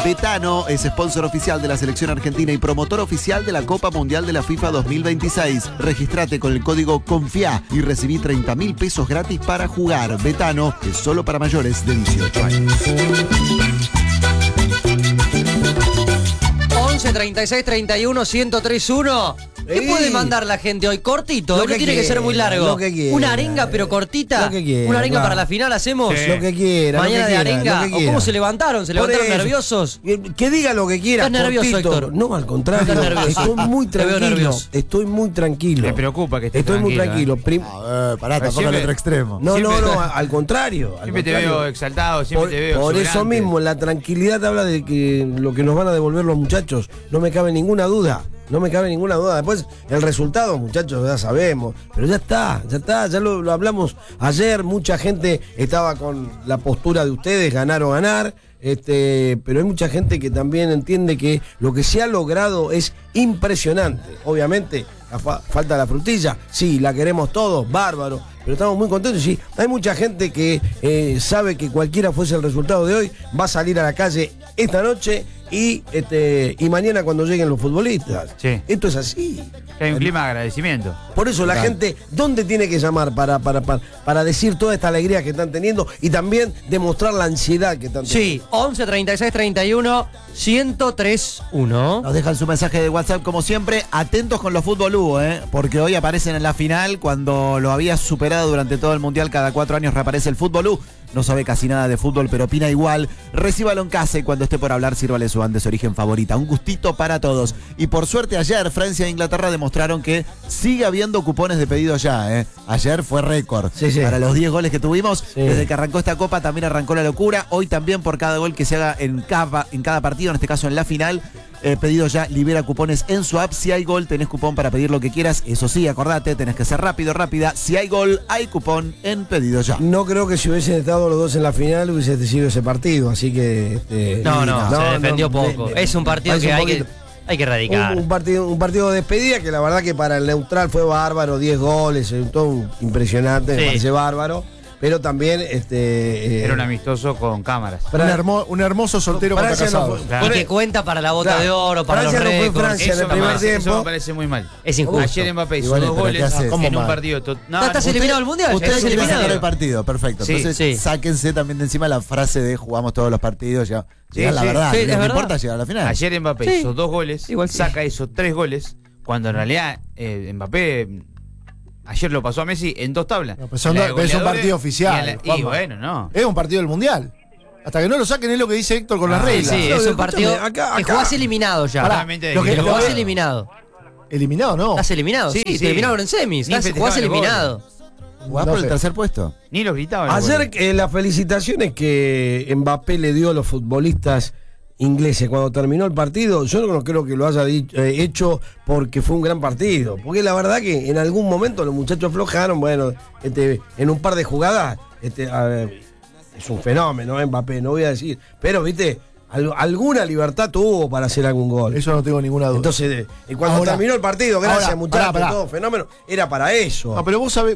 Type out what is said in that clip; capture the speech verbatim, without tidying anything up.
Betano es sponsor oficial de la selección argentina y promotor oficial de la Copa Mundial de la FIFA dos mil veintiséis. Registrate con el código CONFIA y recibí treinta mil pesos gratis para jugar. Betano es solo para mayores de dieciocho años. once, treinta y seis, treinta y uno, ciento tres uno. ¿Qué Sí. puede mandar la gente hoy? ¿Cortito? Lo No que tiene que ser muy quiera, largo. lo que quiera. ¿Una arenga pero cortita? Lo que quiera, ¿Una arenga claro. para la final hacemos? Sí. Lo que quiera. Mañana lo que de quiera, arenga. lo que ¿O quiera. cómo se levantaron? ¿Se Por levantaron eso. nerviosos? Que, que diga lo que quiera. ¿Estás nervioso, cortito. Héctor? No, al contrario. ¿Estás nervioso? Estoy muy Te veo tranquilo. nervioso. Estoy muy tranquilo. Me preocupa que estés Estoy muy tranquilo, tranquilo. Prim- A ver, pará, Pero tampoco al siempre- otro extremo. No, no, Siempre- no, al contrario. al Siempre te contrario. veo exaltado, siempre Por, te veo por eso exuberante. mismo, la tranquilidad habla de que lo que nos van a devolver los muchachos. No me cabe ninguna duda. No me cabe ninguna duda. Después, el resultado, muchachos, ya sabemos. Pero ya está, ya está, ya lo, lo hablamos ayer. Mucha gente estaba con la postura de ustedes, ganar o ganar. Este, pero hay mucha gente que también entiende que lo que se ha logrado es impresionante. Obviamente, la fa- falta la frutilla, sí, la queremos todos, bárbaro, pero estamos muy contentos. Sí, hay mucha gente que eh, sabe que cualquiera fuese el resultado de hoy, va a salir a la calle esta noche y este y mañana cuando lleguen los futbolistas. Sí. Esto es así. Hay un clima de agradecimiento. Por eso la Claro. gente, ¿dónde tiene que llamar para, para, para, para decir toda esta alegría que están teniendo y también demostrar la ansiedad que están teniendo? Sí, once, treinta y seis, treinta y uno, ciento tres uno. Nos dejan su mensaje de WhatsApp como siempre. Atentos con los Fútbol Hugo, ¿eh? Porque hoy aparecen en la final. Cuando lo había superado durante todo el Mundial, cada cuatro años reaparece el Fútbol Hugo. No sabe casi nada de fútbol, pero opina igual. Recíbalo en casa y cuando esté por hablar, sírvale su banda de su origen favorita. Un gustito para todos. Y por suerte ayer, Francia e Inglaterra demostraron que sigue habiendo cupones de pedido ya, ¿eh? Ayer fue récord. Sí, sí. Para los diez goles que tuvimos, Sí. desde que arrancó esta copa también arrancó la locura. Hoy también por cada gol que se haga en cada, en cada partido, en este caso en la final, eh, pedido ya libera cupones en su app. Si hay gol, tenés cupón para pedir lo que quieras. Eso sí, acordate, tenés que ser rápido, rápida. Si hay gol, hay cupón en pedido ya. No creo que si hubiesen estado los dos en la final hubiese sido ese partido, así que... este, No, no, no, se defendió no, poco. de- de- es un partido parece que un hay que, poquito. hay que erradicar. Un, un partido, un partido de despedida que la verdad que para el neutral fue bárbaro, diez goles, eh, todo un- impresionante, Sí. me parece bárbaro, pero también este eh, Era un amistoso con cámaras. Fra- Un, hermo- un hermoso soltero contra Francia no casado. fue- Claro. Y que cuenta para la bota Claro. de oro, para Francia los no fue récords. Francia. en Eso el me, primer parece, eso tiempo. me parece muy mal. Es injusto. Ayer Mbappé hizo Igual, dos pero ¿qué goles haces? ¿Cómo en un mal? partido. to- No, ¿Estás no, eliminado del mundial? Ustedes ¿Estás quieren eliminado? sacar el partido, perfecto. Sí, Entonces, sí. sáquense también de encima la frase de jugamos todos los partidos. Ya, Sí, ya la sí. verdad, Sí, lo es que verdad. importa es llegar a la final. Ayer Mbappé Sí. hizo dos goles, Igual sí. saca esos tres goles, cuando en realidad eh, Mbappé ayer lo pasó a Messi en dos tablas. No, pues son La dos- de pero es un goleadores partido oficial, Y, a la- y Juanma. bueno, no. Es un partido del Mundial. Hasta que no lo saquen es lo que dice Héctor con las Ah, Sí, reglas. sí, No, es un escúchame, partido acá- que acá- jugás eliminado ya. Pará, Lo Totalmente lo que- que de- lo jugás que- eliminado. Eliminado, ¿no. Estás eliminado, sí, Sí, te sí. eliminaron en semis. Ni Estás, festejaban jugás el gol. eliminado. Jugás No por el sé. tercer puesto. Ni lo gritaban. Ayer eh, las felicitaciones que Mbappé le dio a los futbolistas ingleses cuando terminó el partido, yo no creo que lo haya dicho, eh, hecho porque fue un gran partido, porque la verdad que en algún momento los muchachos aflojaron, bueno, este, en un par de jugadas, este, a ver, es un fenómeno, eh, Mbappé, no voy a decir, pero viste, al- alguna libertad tuvo para hacer algún gol. Eso no tengo ninguna duda. Entonces, eh, cuando Ahora- terminó el partido, gracias ahora, muchachos, pará, pará. todo fenómeno, era para eso. No, pero vos sabés,